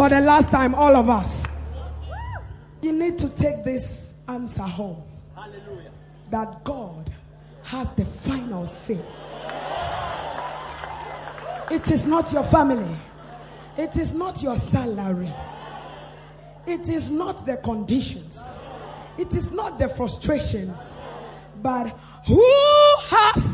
For the last time, all of us. You need to take this answer home. Hallelujah. That God has the final say. It is not your family. It is not your salary. It is not the conditions. It is not the frustrations. But who has